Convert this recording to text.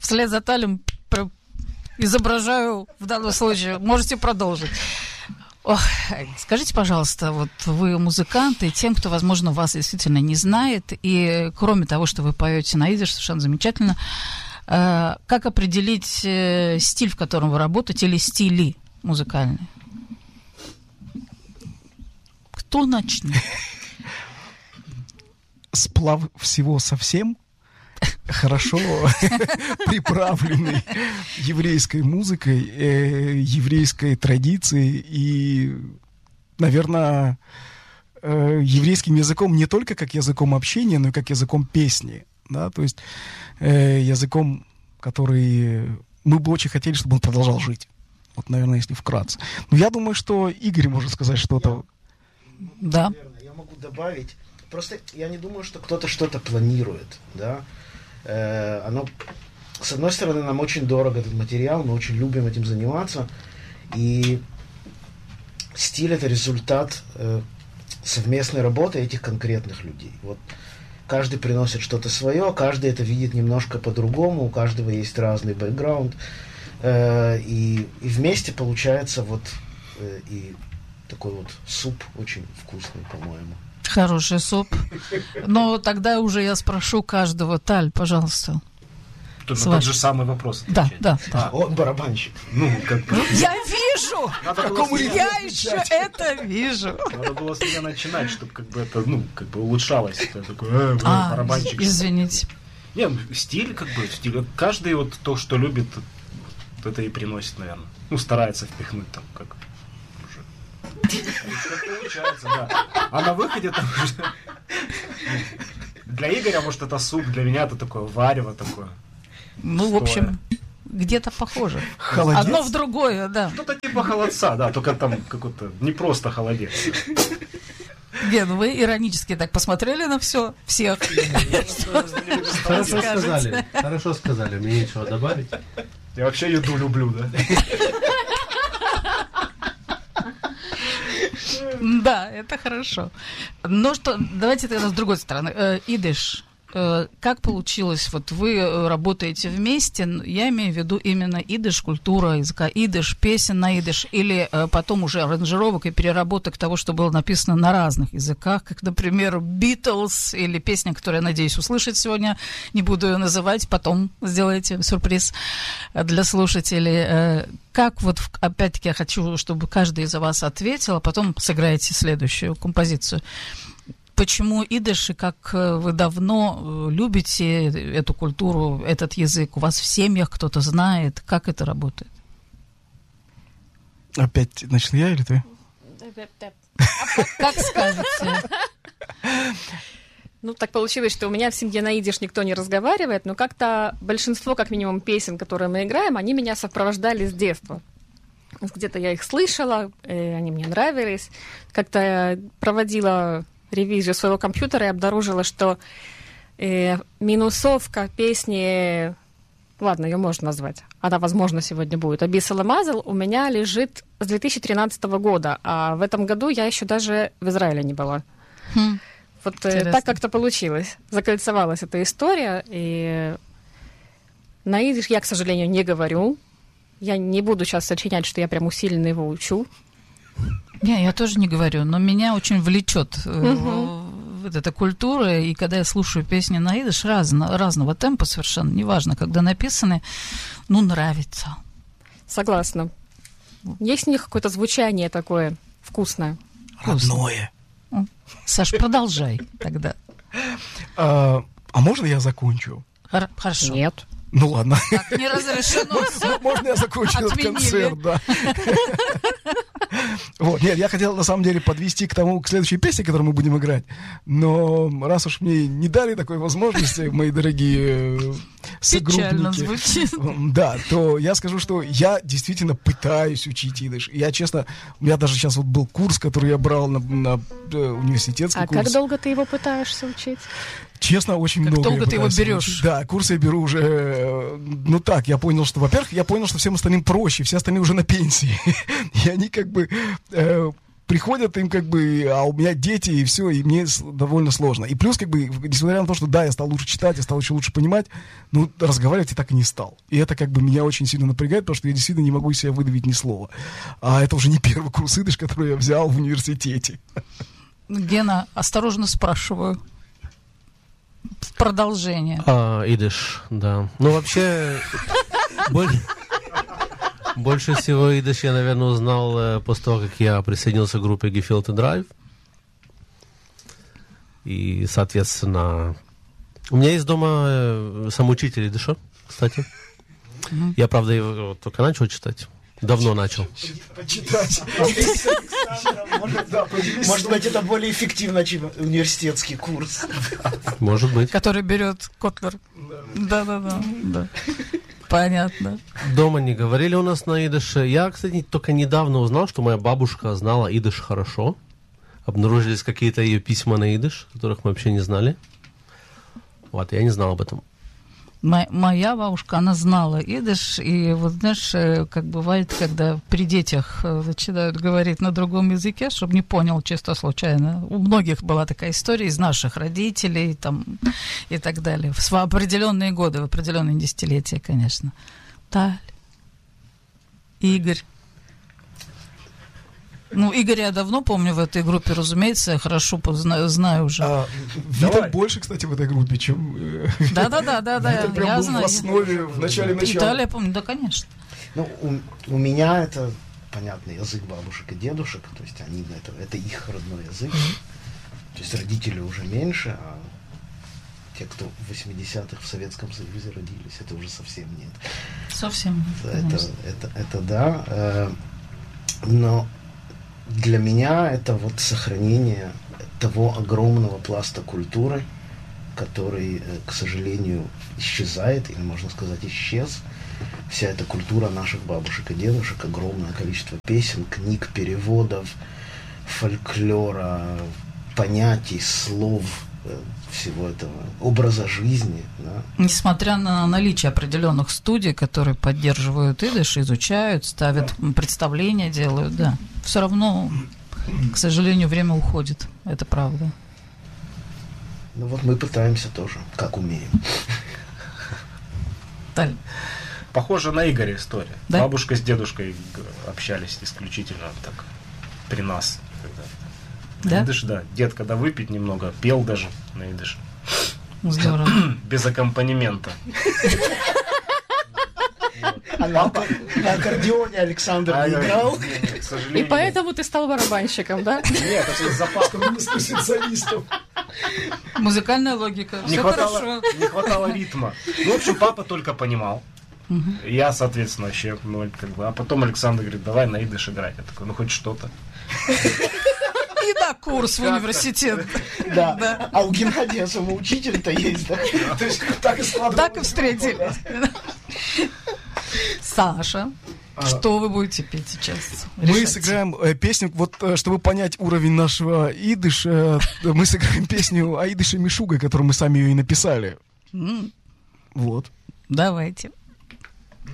вслед за Талем изображаю в данном случае. Можете продолжить. Ох, скажите, пожалуйста, вот вы музыканты, тем, кто, возможно, вас действительно не знает, и кроме того, что вы поете на идиш, совершенно замечательно, как определить стиль, в котором вы работаете, или стили музыкальные? Кто начнет? Сплав всего совсем хорошо приправленный еврейской музыкой, еврейской традицией и, наверное, еврейским языком не только как языком общения, но и как языком песни, да, то есть языком, который мы бы очень хотели, чтобы он продолжал жить. Вот, наверное, если вкратце. Но я думаю, что Игорь может сказать что-то. Да. Я могу добавить. Просто я не думаю, что кто-то что-то планирует, да. Оно, с одной стороны, нам очень дорог этот материал, мы очень любим этим заниматься, и стиль — это результат совместной работы этих конкретных людей. Вот каждый приносит что-то свое, каждый это видит немножко по-другому, у каждого есть разный бэкграунд, и вместе получается вот и такой вот суп очень вкусный, по-моему. Хороший суп. Но тогда уже я спрошу каждого. Таль, пожалуйста. Тут тот же самый вопрос. Да. Он барабанщик. Ну, как бы... Я вижу! Я еще это вижу. Надо было с меня начинать, чтобы как бы это, улучшалось. Я такой, барабанщик. Извините. Не, стиль, стиль. Каждый вот то, что любит, это и приносит, наверное. Ну, старается впихнуть там, как... Как получается, да. А на выходе там уже... Для Игоря, может, это суп, для меня это такое варево такое. Ну, в общем, где-то похоже. Холодец? Одно в другое, да. Что-то типа холодца, да, только там какой-то не просто холодец. Ген, вы иронически так посмотрели на все, всех. Хорошо сказали, мне нечего добавить. Я вообще еду люблю, да. Да, это хорошо. Но что, давайте тогда с другой стороны. Идиш. Как получилось? Вот вы работаете вместе, я имею в виду именно идиш, культура языка идиш, песен на идиш, или потом уже аранжировок и переработок того, что было написано на разных языках, как, например, Beatles, или песня, которую я надеюсь услышать сегодня, не буду ее называть, потом сделайте сюрприз для слушателей. Как вот, опять-таки, я хочу, чтобы каждый из вас ответил, а потом сыграете следующую композицию. Почему идиш, и как вы давно любите эту культуру, этот язык? У вас в семьях кто-то знает? Как это работает? Опять начал я или ты? Как скажете? Ну, так получилось, что у меня в семье на идиш никто не разговаривает, но как-то большинство, как минимум, песен, которые мы играем, они меня сопровождали с детства. Где-то я их слышала, они мне нравились. Как-то я проводила ревизию своего компьютера и обнаружила, что минусовка песни, ладно, ее можно назвать, она, возможно, сегодня будет, «Абисал и Мазал» у меня лежит с 2013 года, а в этом году я еще даже в Израиле не была. Вот так как-то получилось. Закольцевалась эта история, и на идиш я, к сожалению, не говорю. Я не буду сейчас сочинять, что я прям усиленно его учу. Не, я тоже не говорю, но меня очень влечет вот эта культура, и когда я слушаю песни на идиш разного темпа совершенно, неважно, когда написаны, ну, нравится. Согласна. Есть у них какое-то звучание такое вкусное. Родное. Саш, продолжай тогда. А можно я закончу? Хорошо. Нет. Ну ладно. Так, не разрешено. Можно я закончу этот концерт, да. Вот, нет, я хотел на самом деле подвести к следующей песне, которую мы будем играть. Но раз уж мне не дали такой возможности, мои дорогие согруппники, печально звучит. Да, то я скажу, что я действительно пытаюсь учить идиш. Я, честно, у меня даже сейчас вот был курс, который я брал на университетский курс. А как долго ты его пытаешься учить? Честно, очень как много. Как долго ты его берешь? Учить. Да, курсы я беру уже... Ну так, я понял, что, во-первых, всем остальным проще, все остальные уже на пенсии. И они как бы приходят им как бы, а у меня дети, и все, и мне довольно сложно. И плюс, как бы, несмотря на то, что да, я стал лучше читать, я стал еще лучше понимать, ну, разговаривать я так и не стал. И это как бы меня очень сильно напрягает, потому что я действительно не могу из себя выдавить ни слова. А это уже не первый курс идыш, который я взял в университете. Гена, осторожно спрашиваю. В продолжение. Идыш, да. Ну, вообще, больше всего идыш я, наверное, узнал после того, как я присоединился к группе Gefühlte Drive. И, соответственно, у меня есть дома самоучитель идыша, кстати. Я, правда, его только начал читать. Давно начал. Почитать. Может быть, это более эффективно, чем университетский курс. Может быть. Который берет Котлер. Да. Понятно. Дома не говорили у нас на идыше. Я, кстати, только недавно узнал, что моя бабушка знала идыш хорошо. Обнаружились какие-то ее письма на идыш, которых мы вообще не знали. Вот, я не знал об этом. Моя бабушка, она знала идыш, и вот знаешь, как бывает, когда при детях начинают говорить на другом языке, чтобы не понял чисто случайно. У многих была такая история из наших родителей там, и так далее. В определенные годы, в определенные десятилетия, конечно. Таль, Игорь. Ну, Игоря я давно помню в этой группе, разумеется, я хорошо знаю уже. Виталь больше, кстати, в этой группе, чем... Да, Виталь прям был в основе, в начале начала. Виталий, я помню, да, конечно. Ну, у меня это, понятно, язык бабушек и дедушек, то есть они, это их родной язык. То есть родители уже меньше, а те, кто в 80-х в Советском Союзе родились, это уже совсем нет. Совсем нет. Это да. Но для меня это вот сохранение того огромного пласта культуры, который, к сожалению, исчезает, или, можно сказать, исчез. Вся эта культура наших бабушек и дедушек, огромное количество песен, книг, переводов, фольклора, понятий, слов, всего этого, образа жизни. Да. Несмотря на наличие определенных студий, которые поддерживают идыш, изучают, ставят представления, делают, да, все равно, к сожалению, время уходит. Это правда. Ну вот мы пытаемся тоже, как умеем. Таль. Похоже на Игоря история. Да? Бабушка с дедушкой общались исключительно так при нас. Да? Идыш, да. Дед, когда выпить немного, пел даже на идыш. Здорово. Без аккомпанемента. А на аккордеоне Александр не играл. К сожалению. И поэтому ты стал барабанщиком, да? Нет, это из запаса. специалистов. Музыкальная логика. Не Все хорошо. хватало ритма. Ну, в общем, папа только понимал. Я, соответственно, вообще, ну, как бы. А потом Александр говорит, давай на идыш играть. Я такой, ну, хоть что-то. И на курс в университет. Да. А у Геннадия самоучитель-то есть, да? То есть так и складывалось. Так и встретились. Саша, что вы будете петь сейчас? Мы Решайте. сыграем песню, вот чтобы понять уровень нашего идыша, мы сыграем песню о идыше Мишуга, которую мы сами ее и написали. Вот. Давайте.